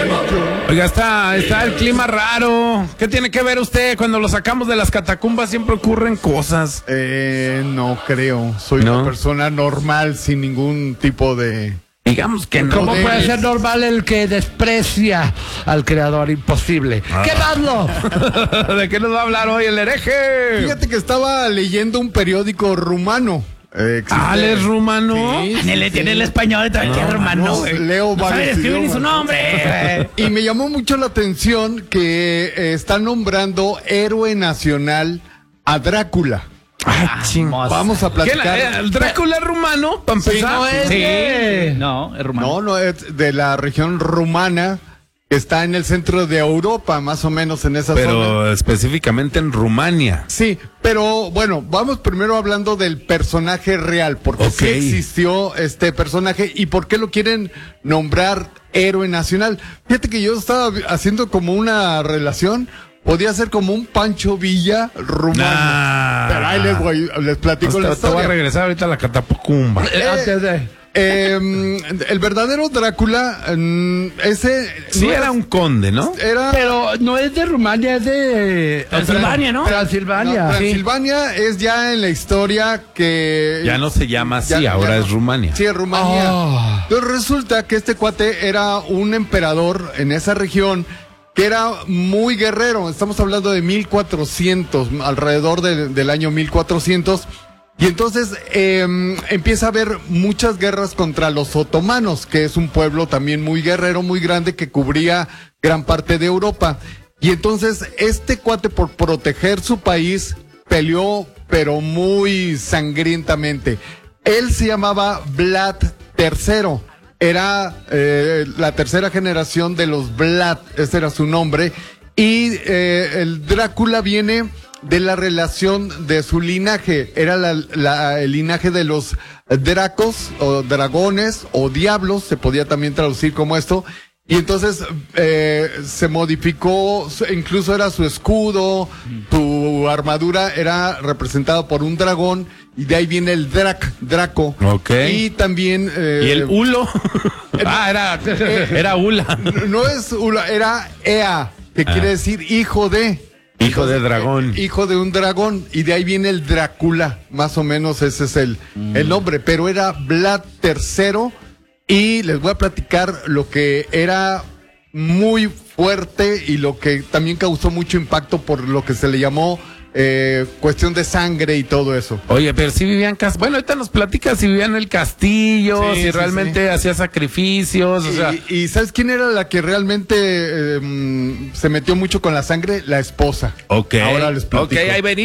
Oiga, está el clima raro. ¿Qué tiene que ver usted? Cuando lo sacamos de las catacumbas siempre ocurren cosas. No creo. Soy una persona normal sin ningún tipo de... Digamos que no. ¿Cómo puede ser normal el que desprecia al creador? Imposible. ¡Quemadlo! ¿De qué nos va a hablar hoy el hereje? Fíjate que estaba leyendo un periódico rumano. ¿Es rumano? Sí, Le tiene el español y también tiene rumano. Leo varios escribir ni su idiomas. nombre. Y me llamó mucho la atención que están nombrando héroe nacional a Drácula. Vamos a platicar. ¿El Drácula es rumano? ¿Para empezar? No, es rumano. No, es de la región rumana. Está en el centro de Europa, más o menos en esa zona. Pero específicamente en Rumania. Sí, pero bueno, vamos primero hablando del personaje real, porque sí existió este personaje y por qué lo quieren nombrar héroe nacional. Fíjate que yo estaba haciendo como una relación, podía ser como un Pancho Villa rumano. Pero ahí les platico la historia. Te voy a regresar ahorita a la catapumba. Antes de... el verdadero Drácula, ese... Sí, no era un conde, ¿no? Pero no es de Rumania, es de... Transilvania, ¿no? Transilvania. No, Transilvania es ya en la historia que... Ya no se llama así, ahora es Rumania. Sí, es Rumania. Entonces resulta que este cuate era un emperador en esa región que era muy guerrero. Estamos hablando de 1400, alrededor del año 1400. Y entonces empieza a haber muchas guerras contra los otomanos, que es un pueblo también muy guerrero, muy grande, que cubría gran parte de Europa. Y entonces este cuate, por proteger su país, peleó, pero muy sangrientamente. Él se llamaba Vlad III. Era la tercera generación de los Vlad, ese era su nombre. Y el Drácula viene de la relación de su linaje. Era el linaje de los dracos o dragones o diablos, se podía también traducir como esto. Y entonces se modificó, incluso era su escudo, su armadura era representada por un dragón, y de ahí viene el Draco. Y también... ¿Y el Hulo? Era Hula. No es Hula, era Ea, que quiere decir hijo de... Hijo de dragón. Hijo de un dragón. Y de ahí viene el Drácula. Más o menos ese es el nombre. Pero era Vlad III. Y les voy a platicar lo que era muy fuerte y lo que también causó mucho impacto por lo que se le llamó cuestión de sangre y todo eso. Oye, pero si vivían bueno, ahorita nos platicas si vivían en el castillo, si realmente hacía sacrificios, o sea. Y ¿sabes quién era la que realmente se metió mucho con la sangre? La esposa. Ahora les platico. Ahí venimos.